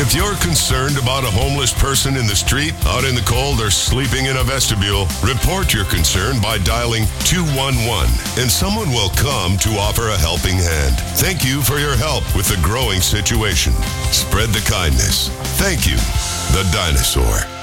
If you're concerned about a homeless person in the street, out in the cold, or sleeping in a vestibule, report your concern by dialing 211, and someone will come to offer a helping hand. Thank you for your help with the growing situation. Spread the kindness. Thank you, the Dinosaur.